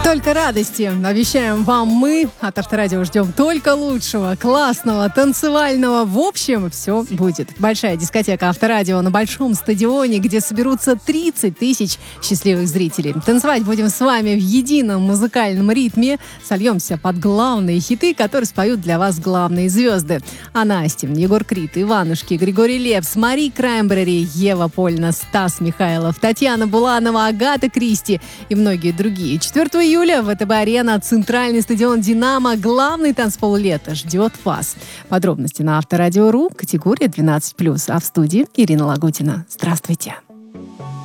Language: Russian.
Только радости обещаем вам мы. От Авторадио ждем только лучшего, классного, танцевального. В общем, все будет. Большая дискотека Авторадио на большом стадионе, где соберутся 30 тысяч счастливых зрителей. Танцевать будем с вами в едином музыкальном ритме. Сольемся под главные хиты, которые споют для вас главные звезды. А Настя, Егор Крид, Иванушки, Григорий Лепс, Мари Краймбрери, Ева Польна, Стас Михайлов, Татьяна Буланова, Агата Кристи и многие другие. 4 июля ВТБ-арена, центральный стадион «Динамо», главный танцпол лета ждет вас. Подробности на Авторадио.ру, категория 12+. А в студии Ирина Лагутина. Здравствуйте.